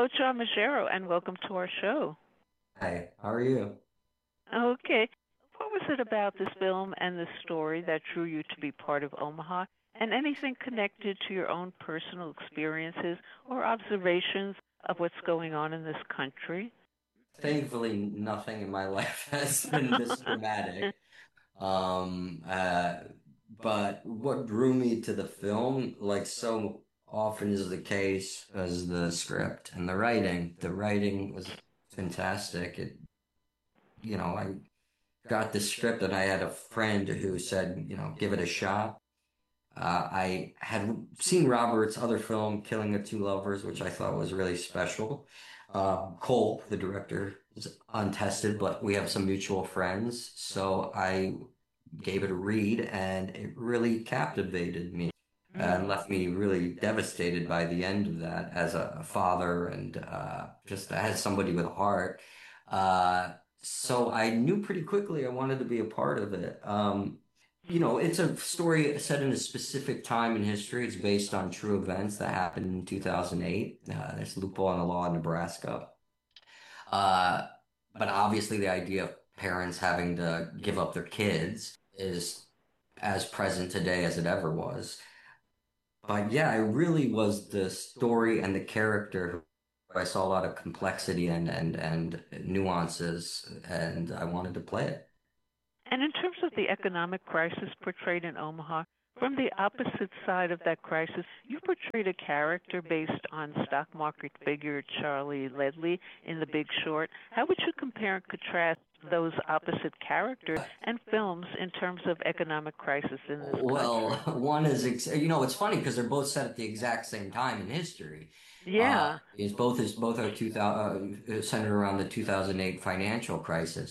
Hello, John Magero, and welcome to our show. Hi, how are you? Okay, what was it about this film and this story that drew you to be part of Omaha? And anything connected to your own personal experiences or observations of what's going on in this country? Thankfully, nothing in my life has been this dramatic. Um, uh, but what drew me to the film, like so often is the case, was the script and the writing. The writing was fantastic. I got the script and I had a friend who said, give it a shot. I had seen Robert's other film, Killing of Two Lovers, which I thought was really special. Cole, the director, is untested, but we have some mutual friends. So I gave it a read and it really captivated me and Mm. left me really devastated by the end of that as a father and just as somebody with a heart. So I knew pretty quickly I wanted to be a part of it. It's a story set in a specific time in history. It's based on true events that happened in 2008. There's a loophole in the law in Nebraska. Uh, but obviously, the idea of parents having to give up their kids is as present today as it ever was. But yeah, it really was the story and the character. I saw a lot of complexity and nuances, and I wanted to play it. And in terms of the economic crisis portrayed in Omaha, from the opposite side of that crisis, you portrayed a character based on stock market figure Charlie Ledley in The Big Short. How would you compare and contrast those opposite characters and films in terms of economic crisis in this Well, country? one is, it's funny because they're both set at the exact same time in history. Yeah. Both are 2000, centered around the 2008 financial crisis.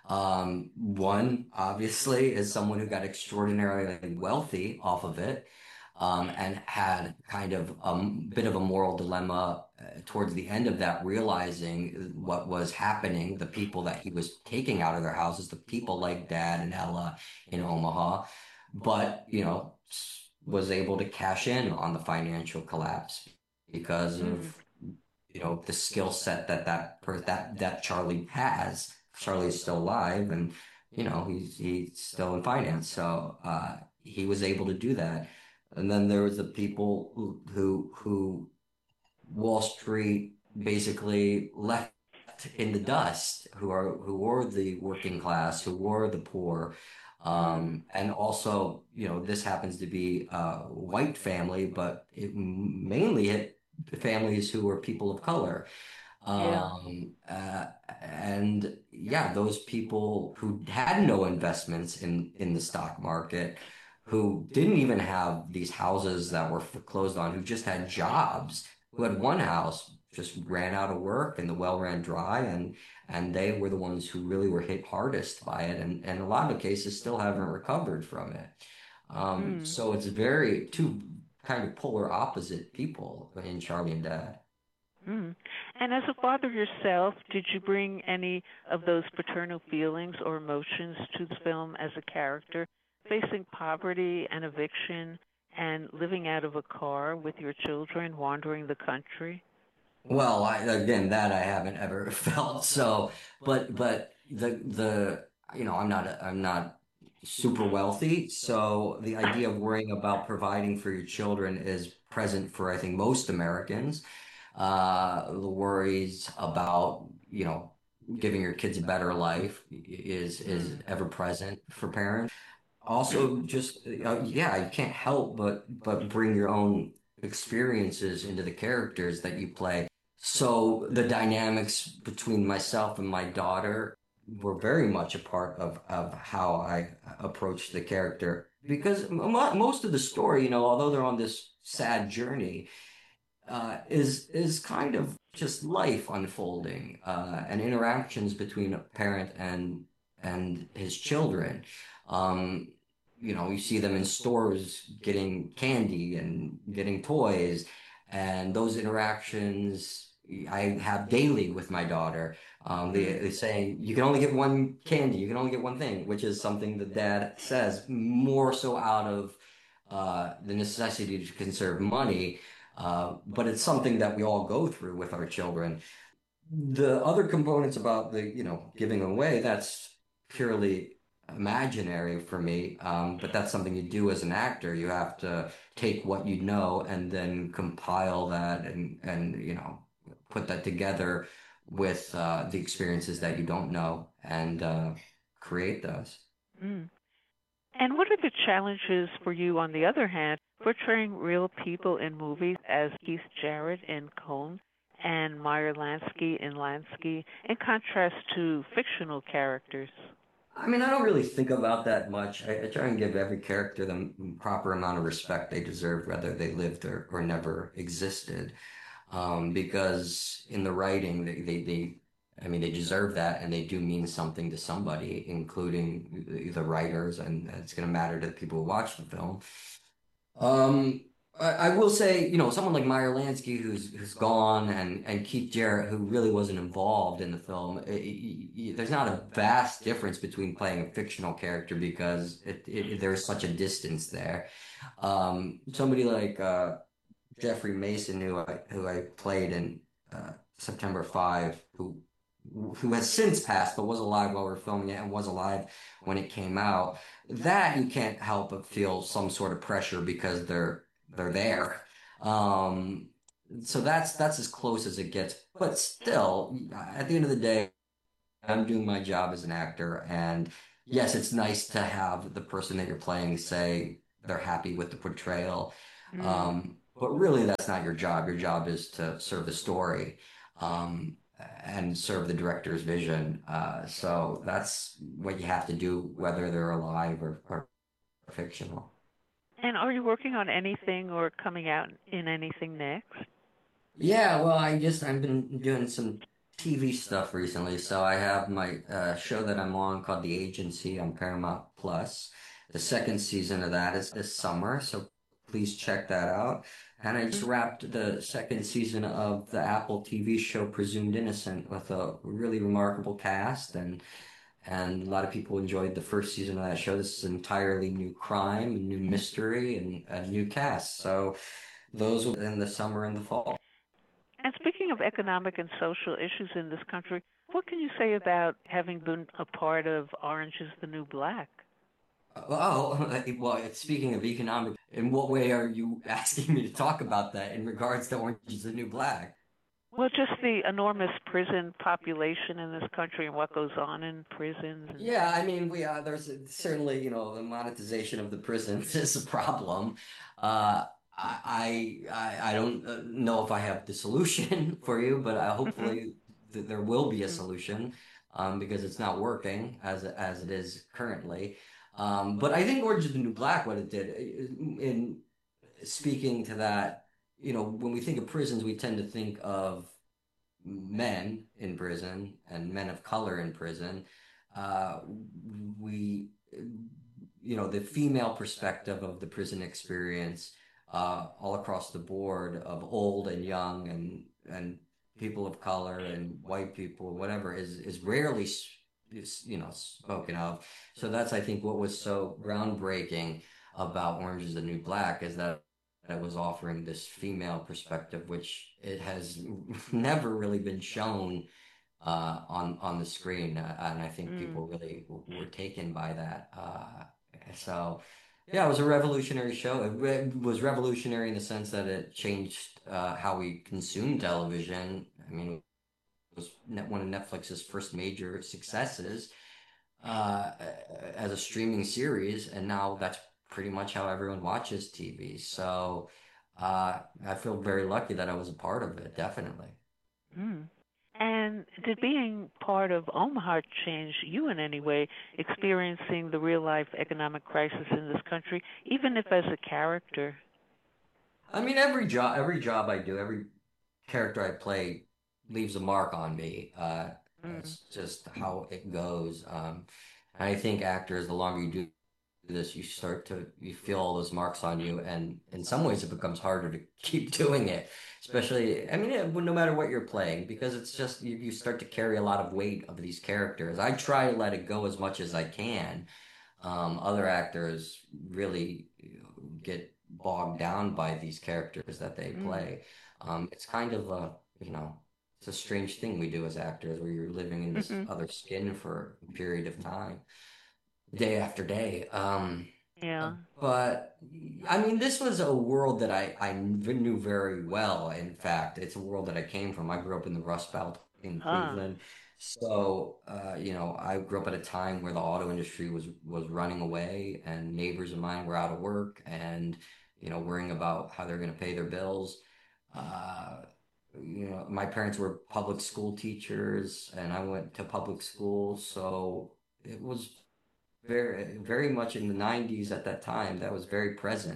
One obviously is someone who got extraordinarily wealthy off of it, and had kind of a bit of a moral dilemma towards the end of that, realizing what was happening, the people that he was taking out of their houses, the people like Dad and Ella in Omaha, but was able to cash in on the financial collapse because Mm. of the skill set that Charlie has. Charlie's still alive, and he's still in finance, so he was able to do that. And then there was the people who Wall Street basically left in the dust, who were the working class, who were the poor. Mm. And also, this happens to be a white family, but it mainly hit families who were people of color. Yeah. And yeah, those people who had no investments in the stock market, who didn't even have these houses that were foreclosed on, who just had jobs, who had one house, just ran out of work and the well ran dry, and they were the ones who really were hit hardest by it, and a lot of cases still haven't recovered from it. Mm. So it's very two kind of polar opposite people in Charlie and Dad. Mm. And as a father yourself, did you bring any of those paternal feelings or emotions to the film as a character, facing poverty and eviction and living out of a car with your children, wandering the country? Well, again, that I haven't ever felt. So, but I'm not super wealthy. So the idea of worrying about providing for your children is present for, I think, most Americans. The worries about, giving your kids a better life is Mm. ever present for parents. Also, just yeah, you can't help but bring your own experiences into the characters that you play. So the dynamics between myself and my daughter were very much a part of how I approached the character because most of the story, although they're on this sad journey, is kind of just life unfolding, and interactions between a parent and his children. Um, you see them in stores getting candy and getting toys, and those interactions I have daily with my daughter. They Mm. saying you can only get one candy, you can only get one thing, which is something the dad says more so out of the necessity to conserve money, But it's something that we all go through with our children. The other components about the, giving away, that's purely imaginary for me. But that's something you do as an actor. You have to take what you know and then compile that and put that together with the experiences that you don't know and create those. Mm. And what are the challenges for you, on the other hand, portraying real people in movies as Keith Jarrett in Cohn and Meyer Lansky in Lansky, in contrast to fictional characters? I mean, I don't really think about that much. I try and give every character the proper amount of respect they deserve, whether they lived or never existed. Because in the writing, I mean, they deserve that, and they do mean something to somebody, including the writers, and it's going to matter to the people who watch the film. I will say, someone like Meyer Lansky, who's gone, and Keith Jarrett, who really wasn't involved in the film. There's not a vast difference between playing a fictional character because there's such a distance there. Somebody like Jeffrey Mason, who I played in September 5, who has since passed, but was alive while we were filming it and was alive when it came out. That you can't help but feel some sort of pressure because they're there. Um, so that's as close as it gets. But still, at the end of the day, I'm doing my job as an actor, and yes, it's nice to have the person that you're playing say they're happy with the portrayal. Mm. But really, that's not your job. Your job is to serve the story, and serve the director's vision. So that's what you have to do, whether they're alive or fictional. And are you working on anything or coming out in anything next? Yeah, well, I've been doing some TV stuff recently. So I have my show that I'm on called The Agency on Paramount Plus. The second season of that is this summer, so please check that out. And I just Mm. wrapped the second season of the Apple TV show Presumed Innocent with a really remarkable cast, and a lot of people enjoyed the first season of that show. This is an entirely new crime, a new mystery, and a new cast. So those will be in the summer and the fall. And speaking of economic and social issues in this country, what can you say about having been a part of Orange is the New Black? Well, speaking of economic, in what way are you asking me to talk about that in regards to Orange is the New Black? Well, just the enormous prison population in this country and what goes on in prisons. And Yeah, I mean, there's certainly, the monetization of the prisons is a problem. I don't know if I have the solution for you, but Mhm. hopefully there will be a Mm. solution, because it's not working as it is currently. But I think Orange is the New Black, what it did in speaking to that, when we think of prisons, we tend to think of men in prison and men of color in prison. Uh, we, the female perspective of the prison experience, all across the board of old and young and people of color and white people, whatever, is rarely spoken of. So that's, I think, what was so groundbreaking about Orange is the New Black, is that it was offering this female perspective, which it has never really been shown on the screen, and I think Mm. people really were taken by that. So, yeah, it was a revolutionary show. It was revolutionary in the sense that it changed how we consume television. I mean, it was one of Netflix's first major successes uh, as a streaming series, and now that's pretty much how everyone watches TV. So, I feel very lucky that I was a part of it, definitely. Mm. And did being part of Omaha change you in any way, experiencing the real life economic crisis in this country, even if as a character? I mean, every job I do, every character I play leaves a mark on me. Mm. It's just how it goes. And I think actors, the longer you do this, you feel all those marks on you, and in some ways, it becomes harder to keep doing it. Especially, I mean, no matter what you're playing, because it's just you start to carry a lot of weight of these characters. I try to let it go as much as I can. Other actors really get bogged down by these characters that they Mm. play. It's kind of a, it's a strange thing we do as actors where you're living in this Mhm. other skin for a period of time, day after day. Yeah. But I mean, this was a world that I knew very well. In fact, it's a world that I came from. I grew up in the Rust Belt in Ah. Cleveland. So, I grew up at a time where the auto industry was running away and neighbors of mine were out of work and, worrying about how they're going to pay their bills. Uh, my parents were public school teachers and I went to public school. So it was very much in the 90s at that time. That was very present.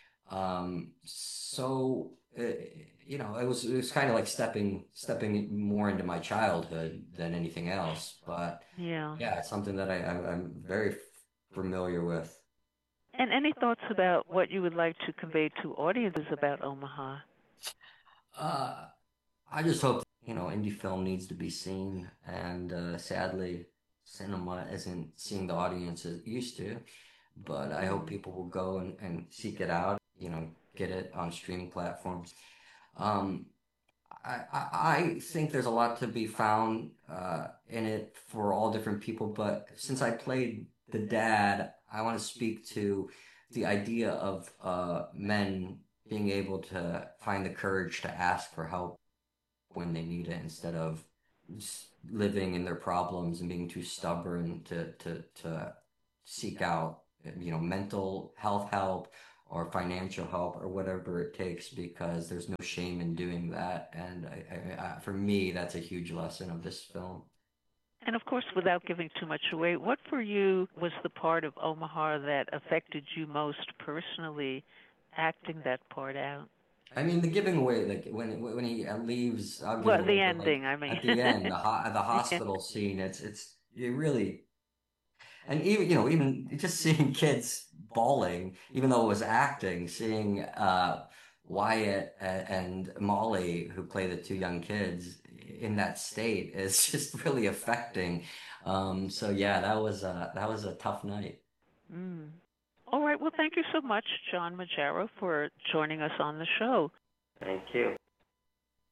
It was kind of like stepping more into my childhood than anything else. But Yeah. yeah, it's something that I'm very familiar with. And any thoughts about what you would like to convey to audiences about Omaha? Uh, I just hope, indie film needs to be seen, and sadly, cinema isn't seeing the audience it used to. But I hope Mm. people will go and seek it out, get it on streaming platforms. Um, I think there's a lot to be found in it for all different people, but since I played the dad, I want to speak to the idea of men being able to find the courage to ask for help when they need it instead of just living in their problems and being too stubborn to seek out, mental health help or financial help or whatever it takes because there's no shame in doing that. And for me, that's a huge lesson of this film. And of course, without giving too much away, what for you was the part of Omaha that affected you most personally, acting that part out? I mean, the giving away, like when he leaves, I'll give it Well, away, the but like ending, I mean. at the end, the Yeah. hospital scene, it's it really. And even just seeing kids bawling, even though it was acting, seeing Wyatt and Molly, who play the two young kids, in that state is just really affecting. So yeah, that was a tough night. Mm. All right. Well, thank you so much, John Majaro, for joining us on the show. Thank you.